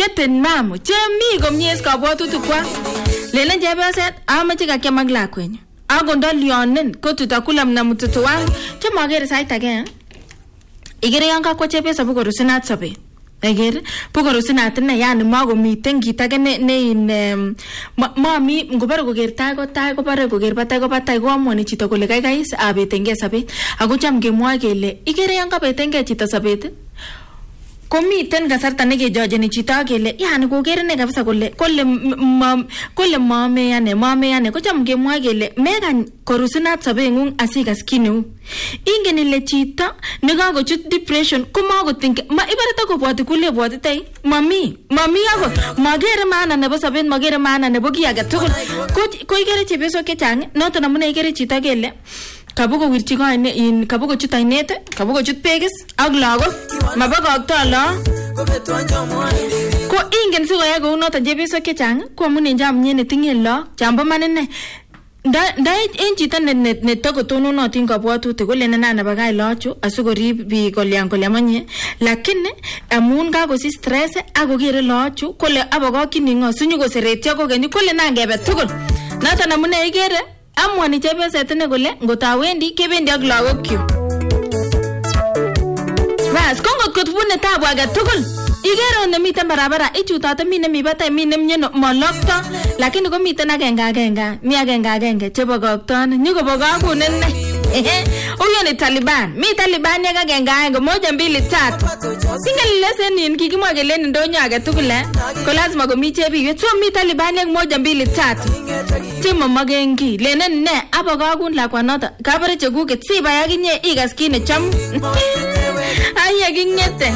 meten mamu chemi komnyes kabwatutik kwa lelen chepyoset amache kakiam ak lakwenyu ako ndolyonen ko tutakula na mtoto wangu chemagere sait age igere yon kakwa chepyosa bukorusinat sobet egere bukorusinat ne yani magomiten kit age ne mami ngobare kokertai ko bare koker batai ko batai ko amwani chito kole kaikai abetenge sobet ako cham kemwoe kele igere yon kabetenge chito sobet komiten kasarta nekejojeni chito kele yani koker ne kabisa kole mame yane ko cham kemwoe kele megan korusinat sobengung asikas kineu ingen ile chito nekakochut depression komakotinke ibarata kobwati kule bwatitai mami ako magere maana nebo sobet magere maana nebo ki age tugul ko igere chepesok chechang noto namune igere chito kele kabuko wirchi koine kabuko chut ainet kabuko chut pekis ak lagok mabakokto lo ko ingen sikoya kou noto chepesok chechang ko amune jamnye netinye lo jambo manene ndai en chito ne tokotononotin kabwatutik kole nana bakay lochu asikorib biik kolyamonye lakini amun kakosi stress akokere lochu kole abakokini ngo sinyikoseretyo kokeny kole nangebe tugul noto amune igere amwani chepyoset ne kole ngotawendi kebendi ak lagokyuk bas kongot kotbune tabu age tugul igere ne miten barabara ichutate mine mi batai mine mnyeno molokto lakini ko miten agenge chebo gokton nyuko bogakunen huyo ni Taliban mi Taliban ya agenge 1 2 3 single lesson in kikimwa kele ndonyo age tugul ko lazima komi chebiwet so mi Taliban ya 1 2 3 timo magengi lenen ne abogakun lakwanota kabare cheguket siba yakinye igas kine cham aya kingete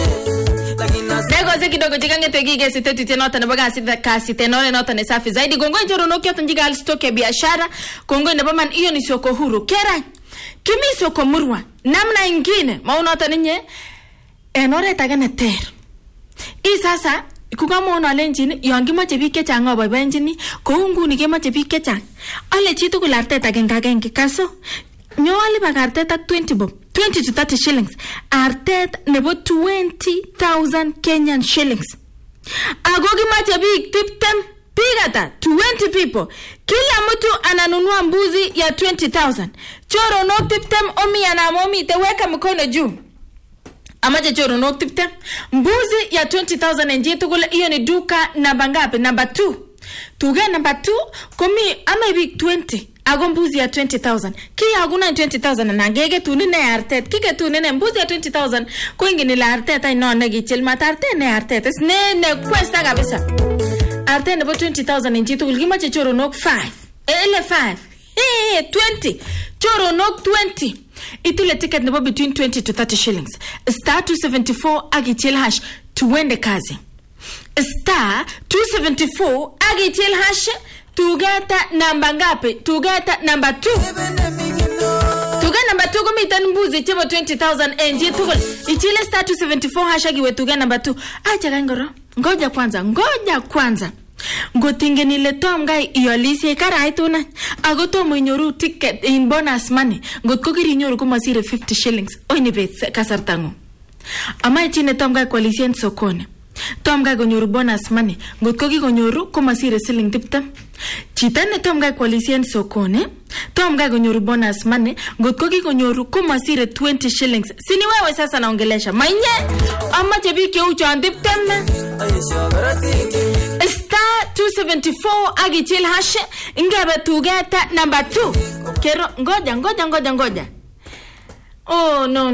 Dego kidogo jikangete gige siteti nota nebo kasi tenore nota ne safi zaidi gongo njoro nokyo tunjiga stock ya biashara gongo ne baman iyo ni soko huru kera kimi soko murwa namna ingine maunota ninye enore tagane ter sasa kukama ona lenjini yongi mache biik chechang oboiboenjini kou nguni kemache biik chechang ale chitu kularte agenge kaso nyoli bagartet ak 20 bob 20 to 30 shillings artet nebo 20,000 Kenyan shillings ago kimache biik 20 biik ata 20 people kila mtu ananunua mbuzi ya 20,000 choronok 20 omi anamomi teweka mkono juu amaje choronok 20 mbuzi ya 20,000 enje tukule hiyo ni duka namba ngapi namba 2 tuge namba 2 komi ama biik 20 ago mbuzi ya 20,000 kia hakuna 20,000 na ngege tunine artet kike tunine mbuzi ya 20,000 kuingini la artet ay no negichil matarte ne artet ne kwesta kabisa artet nebo 20,000 injitu kulkimache choronok 5 ele 5 20 choronok 20 itule ticket nebo between 20 to 30 shillings star 274 agichil hash tuwende kazi star 274 agichil hash tugeta namba ngapi tugeta namba 2 tuga namba 2 kumiten mbuzi chebo 20,000 NG tukul ichile star 274 hashagi we tuga namba 2 acha kangoro ngoja kwanza ngotingeni le tom gai iolisi karaituna agotomo inyoru ticket in bonus money ngotko kirinyoru komasire 50 shillings oini bet kasartangu ama ichine tom gai koalisien sokoni tom gai konyoru bonus money ngotko kikonyoru komasire siling 20 chita ne tom gai koalisien sokoni tom gai konyoru bonus money ngotko kikonyoru komasire 20 shillings sini wewe sasa naongelesha mainye ama chebi keucho 20 star 274 agichil hash ingebe tugeta namba 2 kero ngoja oh no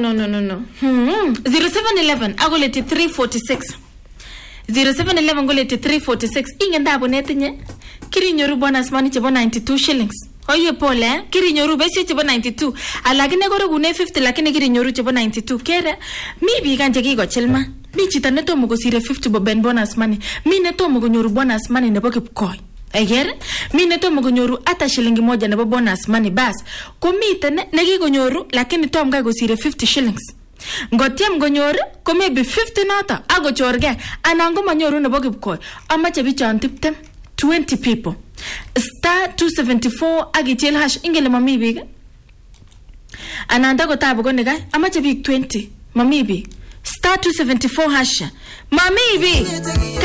0711 agoleti 346 0711 ngoleti 346 ingenda abonetinye kirinyoru bonus money chebo 92 shillings oye pole kirinyoru besi chebo 92 alakini gore gune 50 lakini kirinyoru chebo 92 kere mi biganje kikochilma mi chita netomo kosire 50 bob bonus money mi netomo konyoru bonus money nebo kipkoi egere mi netomo konyoru ata shilingi moja nebo bonus money bas komiten nekikonyoru lakini tom gai kosire 50 shillings ngotiem konyoru ko maybe 50 nota agochorge anan komanyoru nebo kipkoi amache bichon 20 people star 274 agichil hash ingele mami biik ananda ko tabu kone gai amache biik 20 mami biik star 274 hash mami biik